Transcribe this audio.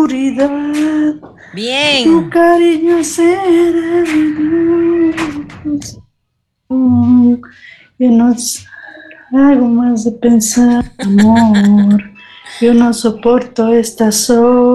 oscuridad, tu Bien. cariño será mi luz. Yo no hago más de pensar, amor. Yo no soporto esta soledad.